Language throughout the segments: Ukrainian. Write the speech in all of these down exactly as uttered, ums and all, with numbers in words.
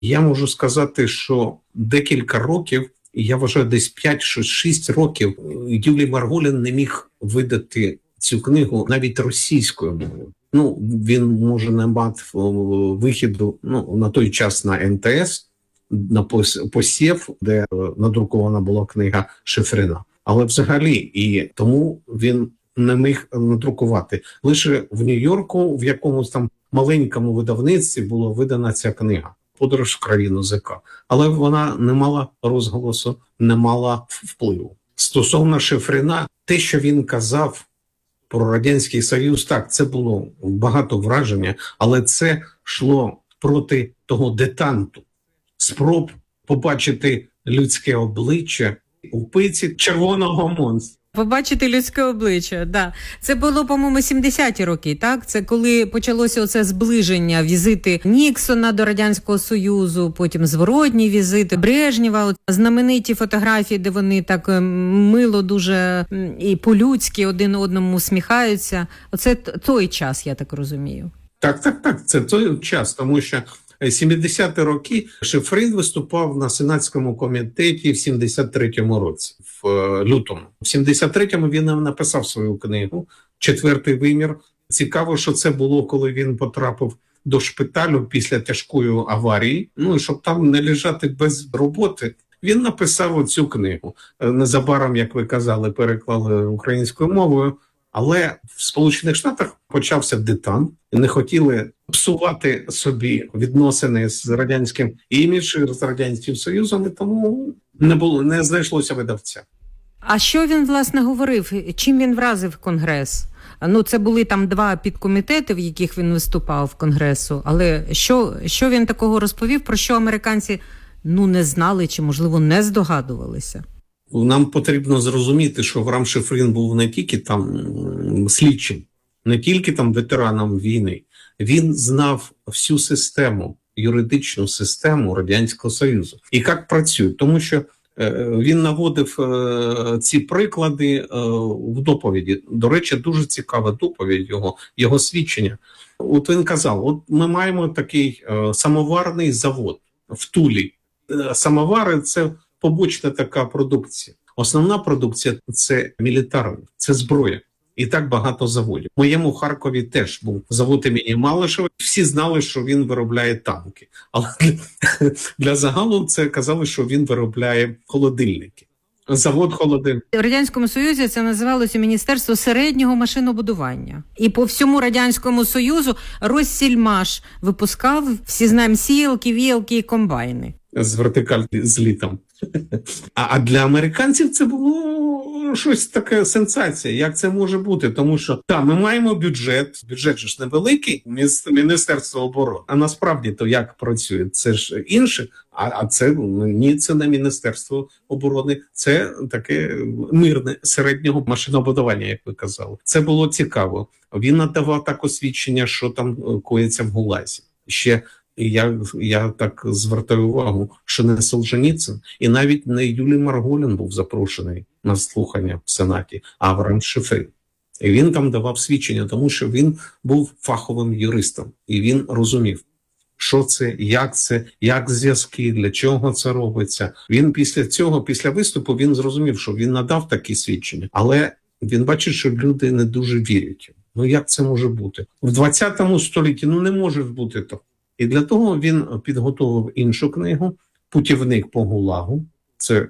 Я можу сказати, що декілька років, я вважаю, десь п'ять-шість років Юлій Марголін не міг видати цю книгу навіть російською мовою. Ну, він, може, не мав вихіду, ну, на той час на ен те ес, на посів, де надрукована була книга Шифрина. Але взагалі, і тому він не міг надрукувати. Лише в Нью-Йорку, в якомусь там маленькому видавництві була видана ця книга «Подорож в країну ЗК». Але вона не мала розголосу, не мала впливу. Стосовно Шифрина, те, що він казав про Радянський Союз, так, це було багато враження, але це йшло проти того детанту, спроб побачити людське обличчя у пиці червоного монстра. Побачити людське обличчя, да. Це було, по-моєму, сімдесяті роки, так? Це коли почалося оце зближення, візити Ніксона до Радянського Союзу, потім зворотні візити Брежнєва, знамениті фотографії, де вони так мило дуже і по-людськи один одному усміхаються. Оце той час, я так розумію. Так, так, так, це той час, тому що сімдесяті роки Шифрин виступав на Сенатському комітеті в сімдесят третьому році, в лютому. В сімдесят третьому він написав свою книгу «Четвертий вимір». Цікаво, що це було, коли він потрапив до шпиталю після тяжкої аварії. Ну, і щоб там не лежати без роботи, він написав цю книгу. Незабаром, як ви казали, переклали українською мовою. Але в Сполучених Штатах почався детант, і не хотіли псувати собі відносини з радянським іміджем, з Радянським Союзом, і тому не було, не знайшлося видавця. А що він, власне, говорив? Чим він вразив Конгрес? Ну, це були там два підкомітети, в яких він виступав в Конгресу, але що, що він такого розповів, про що американці, ну, не знали чи, можливо, не здогадувалися? Нам потрібно зрозуміти, що Авраам Шифрин був не тільки там слідчим, не тільки там ветераном війни. Він знав всю систему, юридичну систему Радянського Союзу. І як працює. Тому що е, він наводив е, ці приклади е, в доповіді. До речі, дуже цікава доповідь його, його свідчення. От він казав, от ми маємо такий е, самоварний завод в Тулі. Е, самовари – це побочна така продукція. Основна продукція – це мілітарна, це зброя. І так багато заводів. В моєму Харкові теж був завод імені Малишева. Всі знали, що він виробляє танки. Але для загалу це казали, що він виробляє холодильники. Завод холодильників. В Радянському Союзі це називалося Міністерство середнього машинобудування. І по всьому Радянському Союзу Россільмаш випускав, всі знаємо, сіялки, віялки і комбайни. З вертикаль злітом. А, а для американців це було щось таке сенсація. Як це може бути? Тому що, так, ми маємо бюджет, бюджет ж невеликий, Міністерство оборони. А насправді то як працює? Це ж інше, а, а це, ні, це не Міністерство оборони, це таке мирне середнього машинобудування, як ви казали. Це було цікаво. Він надавав так освідчення, що там коїться в Гулазі. Ще І я, я так звертаю увагу, що не Солженіцин і навіть не Юлій Марголін був запрошений на слухання в Сенаті, а Авраам Шифрин. І він там давав свідчення, тому що він був фаховим юристом. І він розумів, що це, як це, як зв'язки, для чого це робиться. Він після цього, після виступу, він зрозумів, що він надав такі свідчення. Але він бачить, що люди не дуже вірять. Ну як це може бути? В двадцятому столітті, ну не може бути так. І для того він підготував іншу книгу «Путівник по ГУЛАГу». Це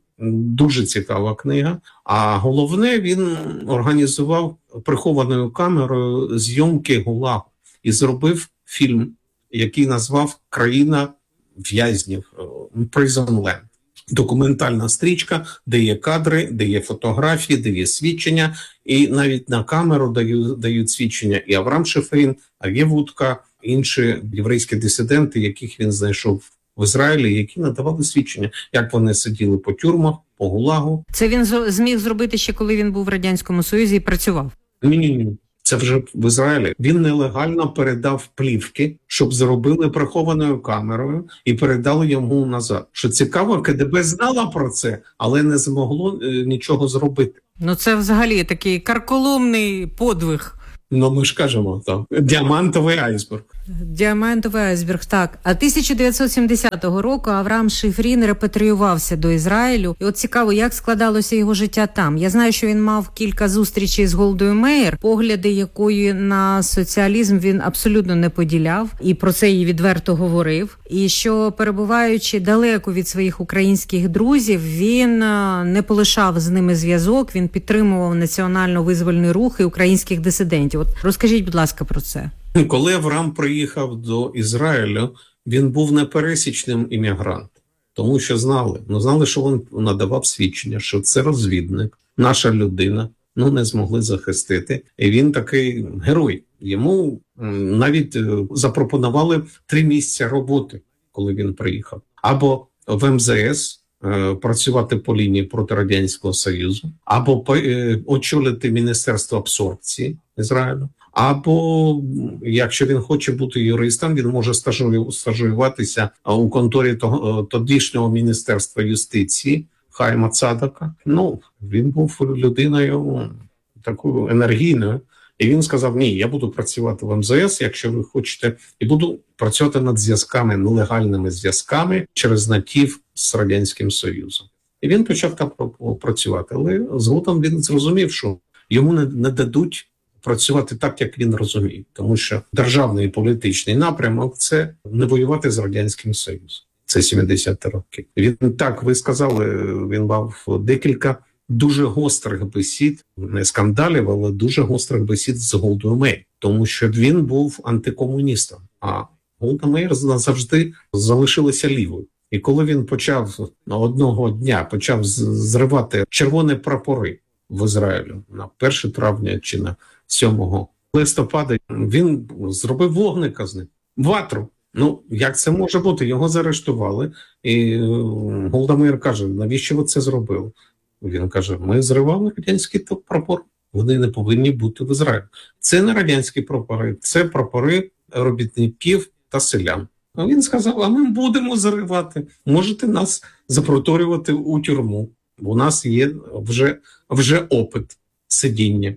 дуже цікава книга. А головне, він організував прихованою камерою зйомки ГУЛАГу і зробив фільм, який назвав «Країна в'язнів» «Prison Land». Документальна стрічка, де є кадри, де є фотографії, де є свідчення. І навіть на камеру дають, дають свідчення і Авраам Шифрин, Ар'є Вудка, інші єврейські дисиденти, яких він знайшов в Ізраїлі, які надавали свідчення, як вони сиділи по тюрмах, по ГУЛАГу. Це він зміг зробити ще, коли він був в Радянському Союзі і працював? Ні-ні-ні. Це вже в Ізраїлі. Він нелегально передав плівки, щоб зробили прихованою камерою і передали йому назад. Що цікаво, КДБ знала про це, але не змогло е, нічого зробити. Ну це взагалі такий карколомний подвиг. Ну, ми ж кажемо, так, діамантовий айсберг. Діамантовий айсберг, так. А тисяча дев'ятсот сімдесятого року Авраам Шифрін репатріювався до Ізраїлю. І от цікаво, як складалося його життя там. Я знаю, що він мав кілька зустрічей з Голдою Меїр, погляди якої на соціалізм він абсолютно не поділяв. І про це їй відверто говорив. І що, перебуваючи далеко від своїх українських друзів, він не полишав з ними зв'язок, він підтримував національно-визвольний рух і українських дисидентів. От розкажіть, будь ласка, про це. Коли Авраам приїхав до Ізраїлю, він був непересічним іммігрантом, тому що знали, ну знали, що він надавав свідчення, що це розвідник, наша людина, ну не змогли захистити. І він такий герой. Йому навіть запропонували три місця роботи, коли він приїхав. Або в ем зе ес працювати по лінії проти Радянського Союзу, або очолити Міністерство абсорбції Ізраїлю. Або, якщо він хоче бути юристом, він може стажуюватися у конторі того, тодішнього Міністерства юстиції Хайма Цадака. Ну, він був людиною такою енергійною. І він сказав, ні, я буду працювати в ем зе ес, якщо ви хочете, і буду працювати над зв'язками, нелегальними зв'язками через натів з Радянським Союзом. І він почав там працювати. Але згодом він зрозумів, що йому не, не дадуть працювати так, як він розуміє. Тому що державний і політичний напрямок – це не воювати з Радянським Союзом. Це сімдесяті роки. Він так, ви сказали, він мав декілька дуже гострих бесід, не скандалів, але дуже гострих бесід з Голдою Меїр. Тому що він був антикомуністом, а Голда Меїр завжди залишилася лівою. І коли він почав одного дня почав зривати червоні прапори в Ізраїлю на перше травня чи на сьомого листопада, він зробив вогника з ним, ватру. Ну, як це може бути? Його заарештували. І Голда Меїр каже, навіщо ви це зробили? Він каже, ми зривали радянський прапор. Вони не повинні бути в Ізраїлі. Це не радянські прапори, це прапори робітників та селян. А він сказав, а ми будемо заривати. Можете нас запроторювати у тюрму. У нас є вже, вже опит сидіння.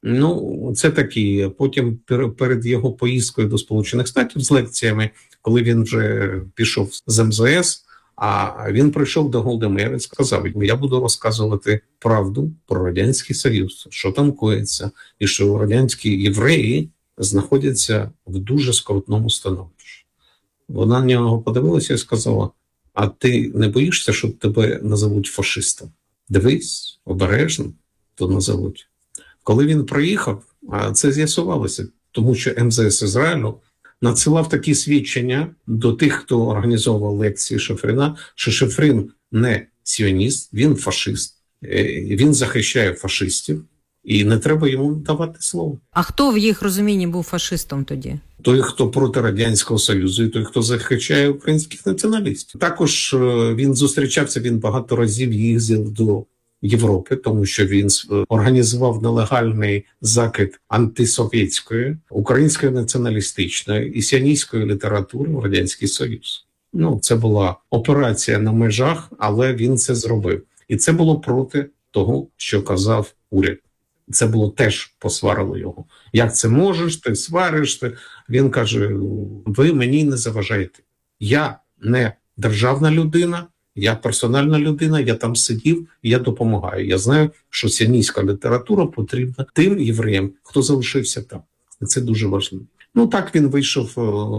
Ну, це такі. Потім перед його поїздкою до Сполучених Штатів з лекціями, коли він вже пішов з ем зе ес, а він прийшов до Голди Меїр і сказав, я буду розказувати правду про Радянський Союз, що там коїться, і що радянські євреї знаходяться в дуже скрутному становищі. Вона на нього подивилася і сказала, а ти не боїшся, що тебе назовуть фашистом? Дивись, обережно, то назовуть. Коли він приїхав, це з'ясувалося, тому що ем зе ес Ізраїлю надсилав такі свідчення до тих, хто організовував лекції Шифріна, що Шифрін не сіоніст, він фашист, він захищає фашистів, і не треба йому давати слово. А хто в їх розумінні був фашистом тоді? Той, хто проти Радянського Союзу, і той, хто захищає українських націоналістів. Також він зустрічався, він багато разів їздив до Європи, тому що він організував нелегальний закид антисовєтської, української націоналістичної і сіоністської літератури в Радянський Союз. Ну, це була операція на межах, але він це зробив. І це було проти того, що казав уряд. Це було теж посварило його. Як це можеш, ти свариш? Ти? Він каже, ви мені не заважаєте. Я не державна людина, я персональна людина, я там сидів, я допомагаю. Я знаю, що сіоністська література потрібна тим євреям, хто залишився там. І це дуже важливо. Ну так він вийшов,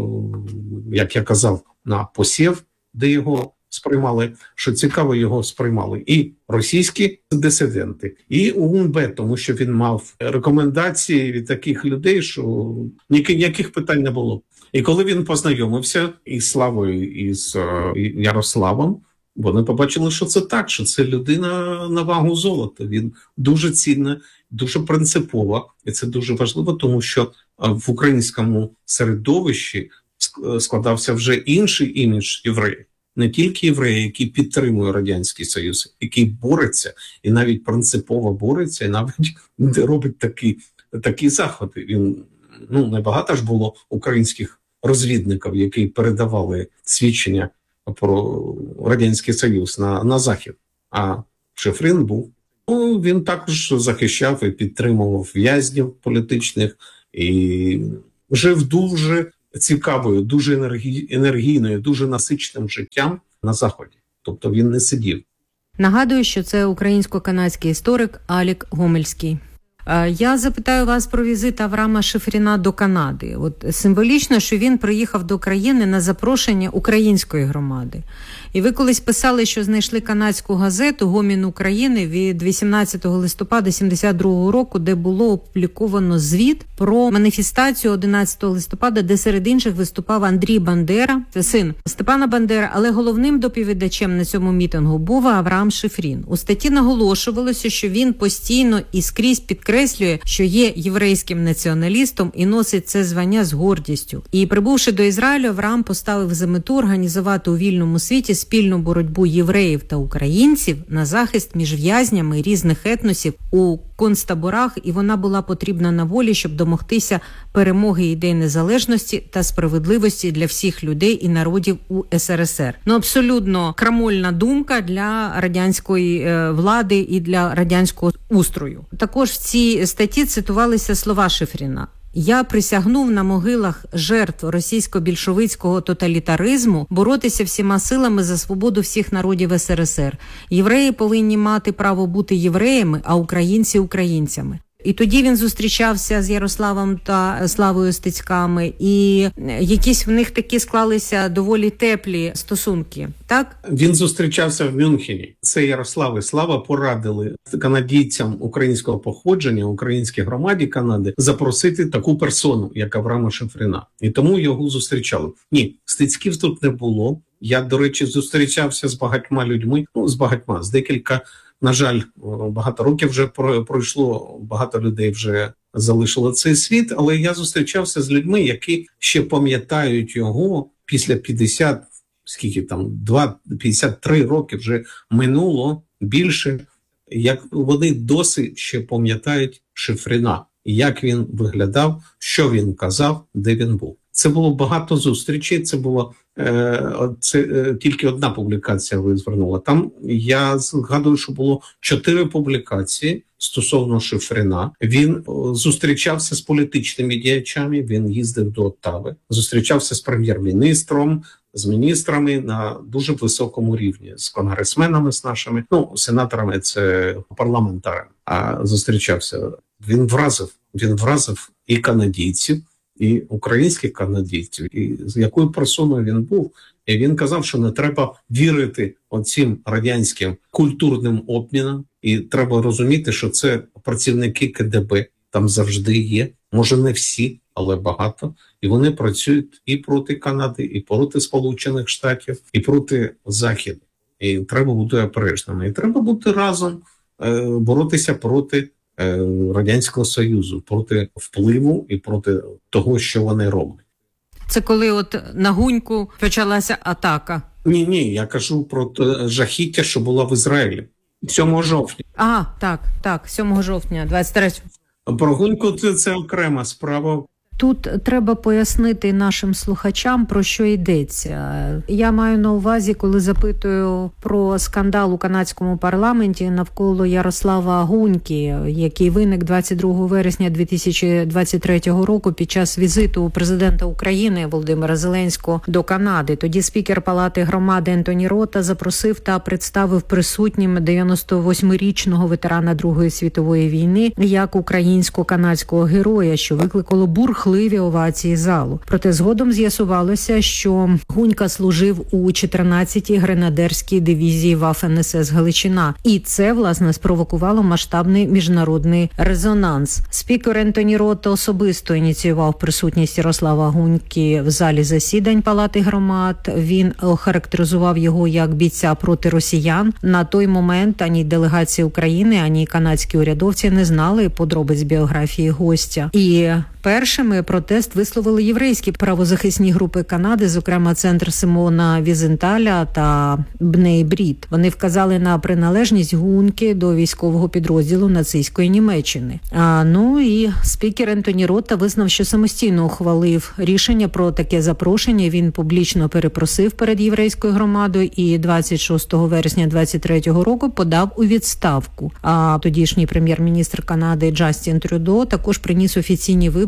як я казав, на посів, де його сприймали. Що цікаво, його сприймали і російські дисиденти, і УНБ, тому що він мав рекомендації від таких людей, що ніяких питань не було. І коли він познайомився із Славою, і з Ярославом, вони побачили, що це так, що це людина на вагу золота. Він дуже цінна, дуже принципова. І це дуже важливо, тому що в українському середовищі складався вже інший імідж євреїв. Не тільки євреї, які підтримують Радянський Союз, який бореться, і навіть принципово бореться, і навіть робить такі, такі заходи. Він, ну, небагато ж було українських розвідників, які передавали свідчення про Радянський Союз на, на Захід. А Шифрін був. Ну, він також захищав і підтримував в'язнів політичних, і жив дуже цікавою, дуже енергі... енергійною, дуже насиченим життям на Заході. Тобто він не сидів. Нагадую, що це українсько-канадський історик Алік Гомельський. Я запитаю вас про візит Авраама Шифріна до Канади. От символічно, що він приїхав до країни на запрошення української громади. І ви колись писали, що знайшли канадську газету «Гомін України» від вісімнадцятого листопада сімдесят другого року, де було опубліковано звіт про маніфестацію одинадцятого листопада, де серед інших виступав Андрій Бандера, це син Степана Бандера, але головним доповідачем на цьому мітингу був Авраам Шифрін. У статті наголошувалося, що він постійно і скрізь підкреслює, що є єврейським націоналістом і носить це звання з гордістю. І прибувши до Ізраїлю, Авраам поставив за мету організувати у вільному світі спільну боротьбу євреїв та українців на захист між в'язнями різних етносів у концтаборах, і вона була потрібна на волі, щоб домогтися перемоги ідей незалежності та справедливості для всіх людей і народів у ес ер ес ер. Ну, абсолютно крамольна думка для радянської е, влади і для радянського устрою. Також в цій статті цитувалися слова Шифріна. «Я присягнув на могилах жертв російсько-більшовицького тоталітаризму боротися всіма силами за свободу всіх народів ес ер ес ер. Євреї повинні мати право бути євреями, а українці – українцями». І тоді він зустрічався з Ярославом та Славою Стецьками, і якісь в них такі склалися доволі теплі стосунки, так? Він зустрічався в Мюнхені. Це Ярослав і Слава порадили канадійцям українського походження, українській громаді Канади, запросити таку персону, як Авраама Шифріна. І тому його зустрічали. Ні, Стецьків тут не було. Я, до речі, зустрічався з багатьма людьми, ну, з багатьма, з декілька. На жаль, багато років вже пройшло, багато людей вже залишило цей світ, але я зустрічався з людьми, які ще пам'ятають його після п'ятдесят, скільки там, два, п'ятдесят три роки вже минуло більше, як вони досі ще пам'ятають Шифріна, як він виглядав, що він казав, де він був. Це було багато зустрічей, це було е, це е, тільки одна публікація ви звернула. Там я згадую, що було чотири публікації стосовно Шифріна. Він е, зустрічався з політичними діячами, він їздив до Оттави, зустрічався з прем'єр-міністром, з міністрами на дуже високому рівні, з конгресменами, з нашими, ну, сенаторами, це парламентарами, а зустрічався. Він вразив, він вразив і канадійців, і українських канадійців, і з якою персоною він був. І він казав, що не треба вірити оцим радянським культурним обмінам, і треба розуміти, що це працівники ка де бе, там завжди є, може не всі, але багато, і вони працюють і проти Канади, і проти Сполучених Штатів, і проти Заходу. І треба бути обережними, і треба бути разом, е, боротися проти Радянського Союзу, проти впливу і проти того, що вони роблять. Це коли от на Гуньку почалася атака? Ні, ні, я кажу про жахіття, що було в Ізраїлі. сьомого жовтня. А, так, так, сьомого жовтня, двадцять третього. Про Гуньку це, це окрема справа. Тут треба пояснити нашим слухачам, про що йдеться. Я маю на увазі, коли запитую про скандал у канадському парламенті навколо Ярослава Гуньки, який виник двадцять другого вересня дві тисячі двадцять третього року під час візиту президента України Володимира Зеленського до Канади. Тоді спікер Палати громади Ентоні Рота запросив та представив присутнім дев'яносто восьмирічного ветерана Другої світової війни як українсько-канадського героя, що викликало бурхливі овації залу. Проте згодом з'ясувалося, що Гунька служив у чотирнадцятій гренадерській дивізії Ваф ен ес ес Галичина. І це, власне, спровокувало масштабний міжнародний резонанс. Спікер Ентоні Рота особисто ініціював присутність Ярослава Гуньки в залі засідань Палати громад. Він охарактеризував його як бійця проти росіян. На той момент ані делегація України, ані канадські урядовці не знали подробиць біографії гостя. І першими протест висловили єврейські правозахисні групи Канади, зокрема Центр Симона Візенталя та Бней Брід. Вони вказали на приналежність Гуньки до військового підрозділу нацистської Німеччини. А, ну і спікер Ентоні Рота визнав, що самостійно ухвалив рішення про таке запрошення. Він публічно перепросив перед єврейською громадою і двадцять шостого вересня двадцять третього року подав у відставку. А тодішній прем'єр-міністр Канади Джастін Трюдо також приніс офіційні вибачення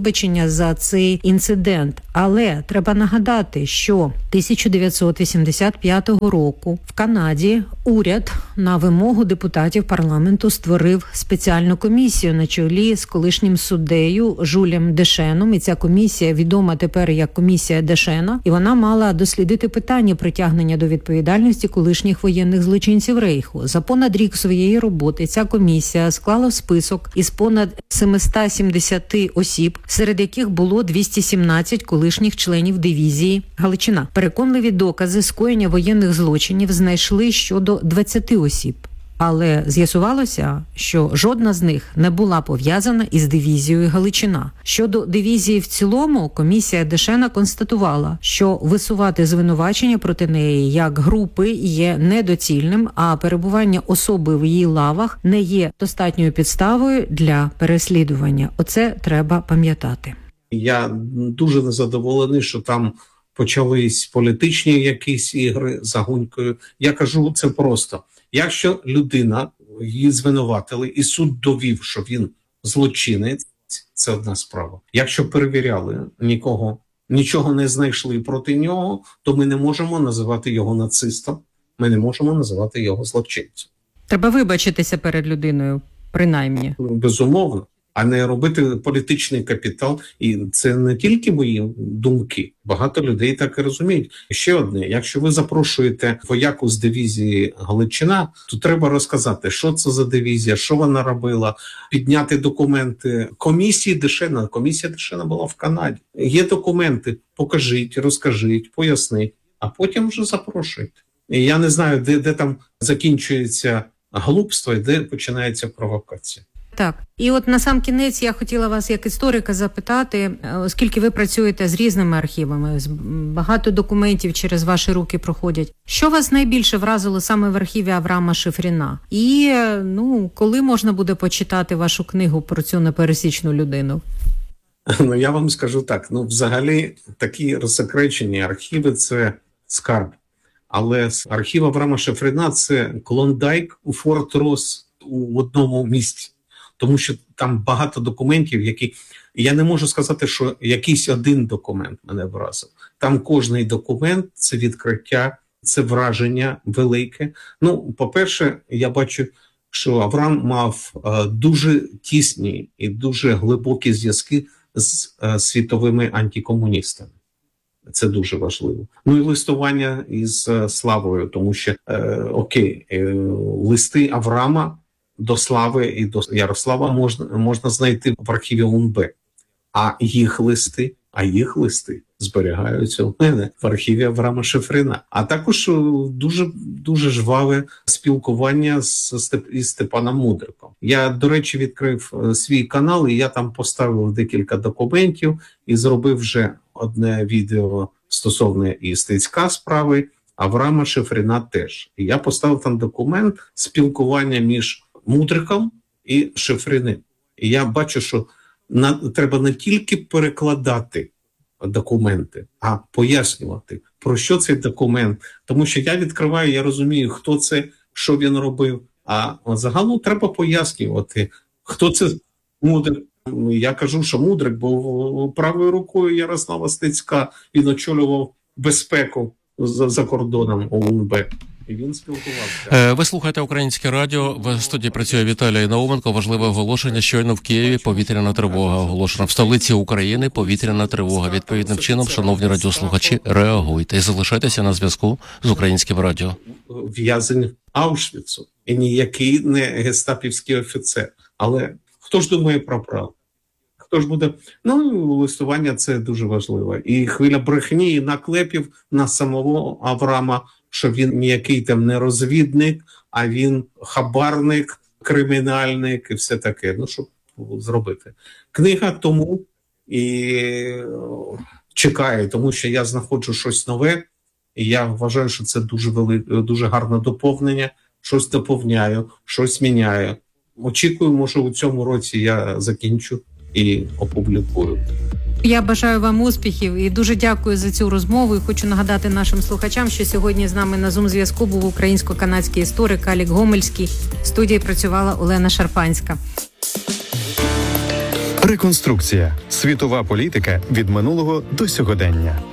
вибачення за цей інцидент. Але треба нагадати, що тисяча дев'ятсот вісімдесят п'ятого року в Канаді уряд на вимогу депутатів парламенту створив спеціальну комісію на чолі з колишнім суддею Жюлем Дешеном. І ця комісія відома тепер як комісія Дешена. І вона мала дослідити питання притягнення до відповідальності колишніх воєнних злочинців Рейху. За понад рік своєї роботи ця комісія склала список із понад сімсот сімдесят осіб, серед яких було двісті сімнадцять колишніх членів дивізії Галичина. Переконливі докази скоєння воєнних злочинів знайшли щодо двадцяти осіб. Але з'ясувалося, що жодна з них не була пов'язана із дивізією Галичина. Щодо дивізії в цілому, комісія Дешена констатувала, що висувати звинувачення проти неї як групи є недоцільним, а перебування особи в її лавах не є достатньою підставою для переслідування. Оце треба пам'ятати. Я дуже незадоволений, що там почались політичні якісь ігри за гунькою. Я кажу це просто. Якщо людина, її звинуватили, і суд довів, що він злочинець, це одна справа. Якщо перевіряли, нікого, нічого не знайшли проти нього, то ми не можемо називати його нацистом, ми не можемо називати його злочинцем. Треба вибачитися перед людиною, принаймні. Безумовно. А не робити політичний капітал. І це не тільки мої думки. Багато людей так і розуміють. Ще одне, якщо ви запрошуєте вояку з дивізії Галичина, то треба розказати, що це за дивізія, що вона робила, підняти документи комісії Дешена. Комісія Дешена була в Канаді. Є документи, покажіть, розкажіть, поясніть, а потім вже запрошуйте. І я не знаю, де, де там закінчується глупство і де починається провокація. Так. І от на сам кінець я хотіла вас як історика запитати, оскільки ви працюєте з різними архівами, багато документів через ваші руки проходять. Що вас найбільше вразило саме в архіві Авраама Шифріна? І, ну, коли можна буде почитати вашу книгу про цю непересічну людину? Ну, я вам скажу так, ну, взагалі, такі розсекречені архіви – це скарб. Але архів Авраама Шифріна – це Клондайк у Форт Росс у одному місці. Тому що там багато документів, які... Я не можу сказати, що якийсь один документ мене вразив. Там кожний документ – це відкриття, це враження велике. Ну, по-перше, я бачу, що Авраам мав е, дуже тісні і дуже глибокі зв'язки з е, світовими антикомуністами. Це дуже важливо. Ну і листування із е, Славою, тому що, е, окей, е, листи Авраама до Слави і до Ярослава можна, можна знайти в архіві УНБ. А їх листи, а їх листи зберігаються у мене в архіві Авраама Шифріна. А також дуже, дуже жваве спілкування з, із Степаном Мудриком. Я, до речі, відкрив свій канал, і я там поставив декілька документів і зробив вже одне відео стосовно і Стецька справи, Авраама Шифріна теж. І я поставив там документ спілкування між Мудриком і Шифриним. І я бачу, що на, треба не тільки перекладати документи, а пояснювати, про що цей документ. Тому що я відкриваю, я розумію, хто це, що він робив. А загалом треба пояснювати, хто це Мудрик. Я кажу, що Мудрик був правою рукою Ярослава Стецька, він очолював безпеку за, за кордоном ОУНБ. І він спілкувався. Ви слухаєте Українське радіо. В студії працює Віталій Науменко. Важливе оголошення. Щойно в Києві повітряна тривога оголошена. В столиці України повітряна тривога. Відповідним чином, шановні радіослухачі, реагуйте і залишайтеся на зв'язку з Українським радіо. В'язень Аушвіцу і ніякий не гестапівський офіцер. Але хто ж думає про правду? Хто ж буде? Ну, листування – це дуже важливо. І хвиля брехні, і наклепів на самого Авраама, що він ніякий там не розвідник, а він хабарник, кримінальник і все таке. Ну, щоб зробити. Книга тому і чекає, тому що я знаходжу щось нове, і я вважаю, що це дуже велике, дуже гарне доповнення. Щось доповняю, щось міняю. Очікую, може у цьому році я закінчу і опублікую. Я бажаю вам успіхів і дуже дякую за цю розмову. І хочу нагадати нашим слухачам, що сьогодні з нами на Зум-зв'язку був українсько-канадський історик Алік Гомельський. В студії працювала Олена Шарпанська. Реконструкція. Світова політика від минулого до сьогодення.